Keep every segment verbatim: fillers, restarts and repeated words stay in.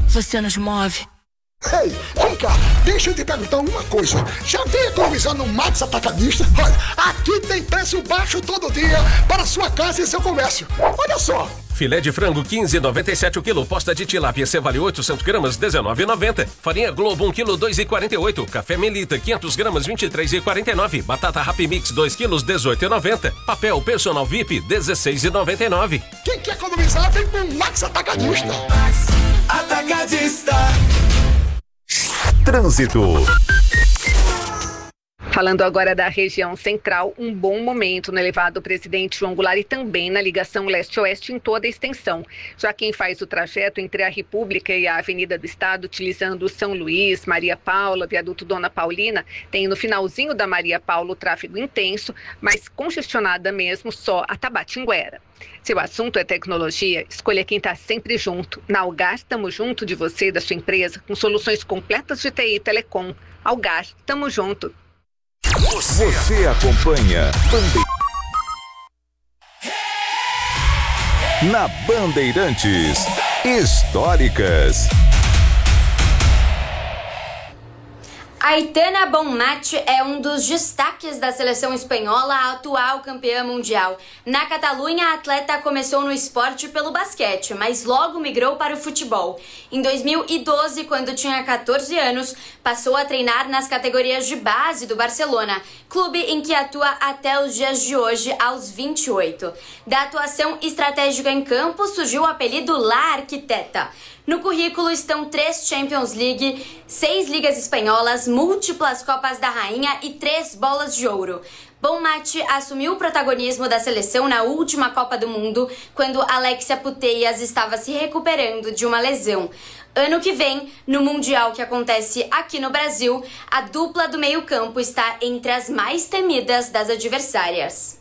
você nos move. Ei, vem cá, deixa eu te perguntar uma coisa. Já vem economizando no Max Atacadista? Olha, aqui tem preço baixo todo dia para sua casa e seu comércio. Olha só. Filé de frango quinze e noventa e sete o quilo. Posta de tilápia Cevale oitocentos gramas dezenove e noventa. Farinha Globo um quilo dois e quarenta e oito. Café Melita quinhentos gramas vinte e três e quarenta e nove. Batata Happy Mix dois quilos dezoito e noventa. Papel Personal V I P dezesseis e noventa e nove. Quem quer economizar vem com o Max Atacadista. Atacadista. Trânsito. Falando agora da região central, um bom momento no elevado Presidente João Goulart e também na ligação leste-oeste em toda a extensão. Já quem faz o trajeto entre a República e a Avenida do Estado, utilizando o São Luís, Maria Paula, Viaduto Dona Paulina, tem no finalzinho da Maria Paula o tráfego intenso, mas congestionada mesmo só a Tabatinguera. Se o assunto é tecnologia, escolha quem está sempre junto. Na Algar, estamos junto de você e da sua empresa com soluções completas de T I e Telecom. Algar, estamos junto. Você, Você acompanha Bande... na Bandeirantes Históricas. Aitana Bonmatí é um dos destaques da seleção espanhola, a atual campeã mundial. Na Catalunha, a atleta começou no esporte pelo basquete, mas logo migrou para o futebol. Em dois mil e doze, quando tinha catorze anos, passou a treinar nas categorias de base do Barcelona, clube em que atua até os dias de hoje, aos vinte e oito. Da atuação estratégica em campo, surgiu o apelido La Arquiteta. No currículo estão três Champions League, seis ligas espanholas, múltiplas Copas da Rainha e três bolas de ouro. Bonmatí assumiu o protagonismo da seleção na última Copa do Mundo, quando Alexia Putellas estava se recuperando de uma lesão. Ano que vem, no Mundial que acontece aqui no Brasil, a dupla do meio-campo está entre as mais temidas das adversárias.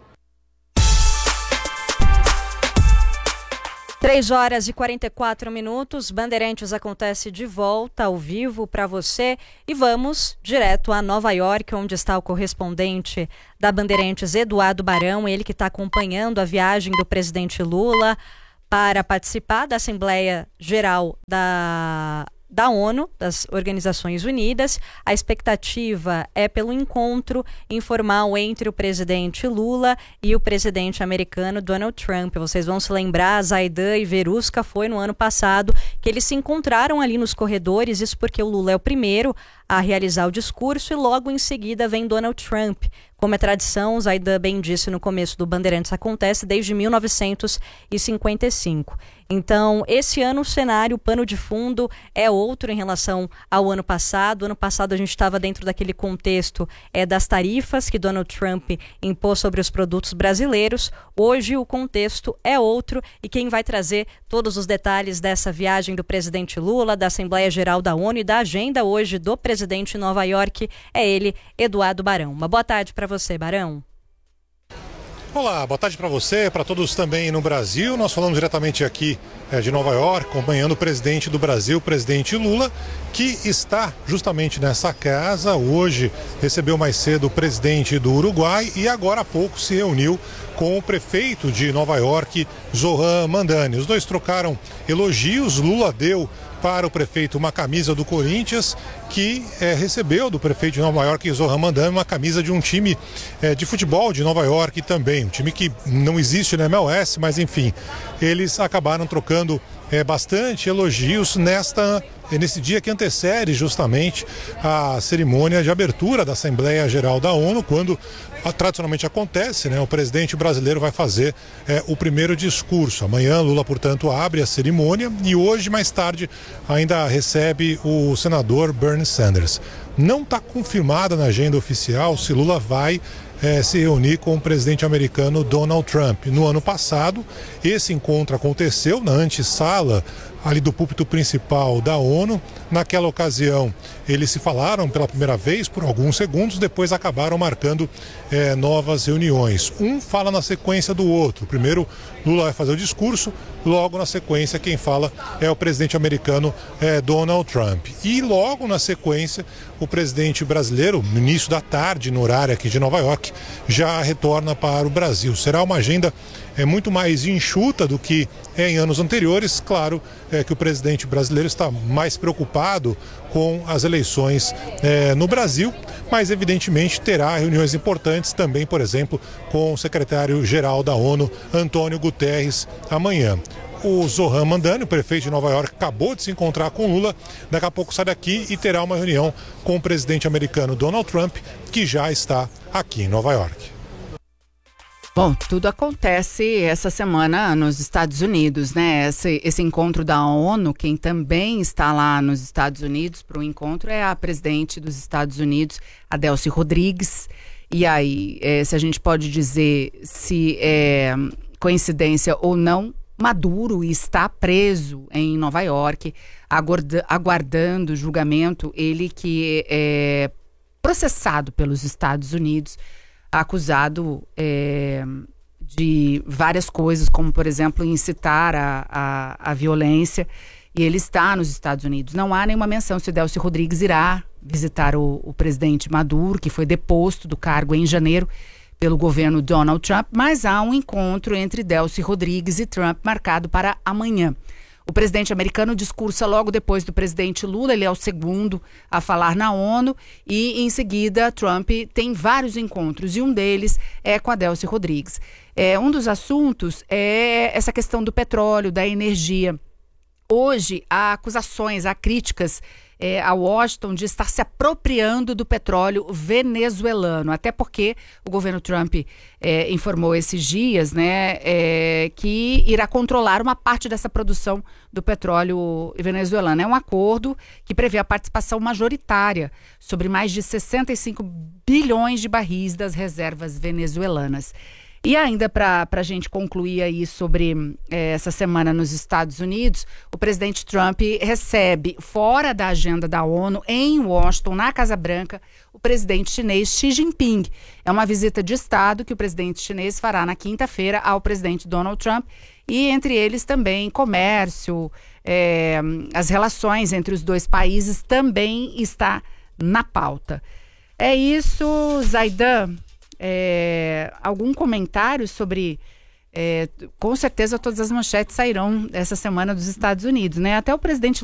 três horas e quarenta e quatro minutos, Bandeirantes acontece de volta ao vivo para você e vamos direto a Nova York, onde está o correspondente da Bandeirantes, Eduardo Barão, ele que está acompanhando a viagem do presidente Lula para participar da Assembleia Geral da... da ONU, das Organizações Unidas. A expectativa é pelo encontro informal entre o presidente Lula e o presidente americano Donald Trump. Vocês vão se lembrar, Zaidan e Verusca foi no ano passado que eles se encontraram ali nos corredores, isso porque o Lula é o primeiro a realizar o discurso e logo em seguida vem Donald Trump. Como é tradição, Zaidan bem disse no começo do Bandeirantes, acontece desde mil novecentos e cinquenta e cinco. Então, esse ano o cenário, o pano de fundo é outro em relação ao ano passado. Ano passado a gente estava dentro daquele contexto é, das tarifas que Donald Trump impôs sobre os produtos brasileiros. Hoje o contexto é outro e quem vai trazer todos os detalhes dessa viagem do presidente Lula, da Assembleia Geral da ONU e da agenda hoje do presidente em Nova York é ele, Eduardo Barão. Uma boa tarde para você, Barão. Olá, boa tarde para você, para todos também no Brasil. Nós falamos diretamente aqui é, de Nova York, acompanhando o presidente do Brasil, o presidente Lula, que está justamente nessa casa. Hoje recebeu mais cedo o presidente do Uruguai e agora há pouco se reuniu com o prefeito de Nova York, Zoran Mandani. Os dois trocaram elogios. Lula deu para o prefeito uma camisa do Corinthians, que é, recebeu do prefeito de Nova York, Zoran Mandani, uma camisa de um time é, de futebol de Nova York também, um time que não existe na M L S, mas enfim, eles acabaram trocando é, bastante elogios nesta, nesse dia que antecede justamente a cerimônia de abertura da Assembleia Geral da ONU, quando a, tradicionalmente acontece, né? O presidente brasileiro vai fazer é, o primeiro discurso. Amanhã Lula, portanto, abre a cerimônia e hoje, mais tarde, ainda recebe o senador Bernie Sanders. Não está confirmada na agenda oficial se Lula vai É, se reunir com o presidente americano Donald Trump. No ano passado, esse encontro aconteceu na antessala ali do púlpito principal da ONU. Naquela ocasião, eles se falaram pela primeira vez por alguns segundos, depois acabaram marcando é, novas reuniões. Um fala na sequência do outro. Primeiro, Lula vai fazer o discurso, logo na sequência, quem fala é o presidente americano é, Donald Trump. E logo na sequência, o presidente brasileiro, no início da tarde, no horário aqui de Nova York, já retorna para o Brasil. Será uma agenda é muito mais enxuta do que é em anos anteriores. Claro é, que o presidente brasileiro está mais preocupado com as eleições é, no Brasil, mas evidentemente terá reuniões importantes também, por exemplo, com o secretário-geral da ONU, Antônio Guterres, amanhã. O Zoran Mandani, o prefeito de Nova York, acabou de se encontrar com Lula. Daqui a pouco sai daqui e terá uma reunião com o presidente americano Donald Trump, que já está aqui em Nova York. Bom, tudo acontece essa semana nos Estados Unidos, né? Esse, esse encontro da ONU, quem também está lá nos Estados Unidos para o encontro é a presidente dos Estados Unidos, a Delcy Rodrigues. E aí, é, se a gente pode dizer se é coincidência ou não, Maduro está preso em Nova York, aguarda, aguardando julgamento, ele que é processado pelos Estados Unidos, acusado é, de várias coisas, como, por exemplo, incitar a, a, a violência, e ele está nos Estados Unidos. Não há nenhuma menção se Delcy Rodrigues irá visitar o, o presidente Maduro, que foi deposto do cargo em janeiro pelo governo Donald Trump, mas há um encontro entre Delcy Rodrigues e Trump marcado para amanhã. O presidente americano discursa logo depois do presidente Lula, ele é o segundo a falar na ONU, e em seguida Trump tem vários encontros, e um deles é com a Delcy Rodrigues. É, um dos assuntos é essa questão do petróleo, da energia. Hoje há acusações, há críticas É, a Washington de estar se apropriando do petróleo venezuelano, até porque o governo Trump é, informou esses dias, né, é, que irá controlar uma parte dessa produção do petróleo venezuelano. É um acordo que prevê a participação majoritária sobre mais de sessenta e cinco bilhões de barris das reservas venezuelanas. E ainda para a gente concluir aí sobre eh, essa semana nos Estados Unidos, o presidente Trump recebe, fora da agenda da ONU, em Washington, na Casa Branca, o presidente chinês Xi Jinping. É uma visita de Estado que o presidente chinês fará na quinta-feira ao presidente Donald Trump, e entre eles também comércio, eh, as relações entre os dois países também está na pauta. É isso, Zaidan. É, algum comentário sobre, é, com certeza todas as manchetes sairão essa semana dos Estados Unidos, né? Até o presidente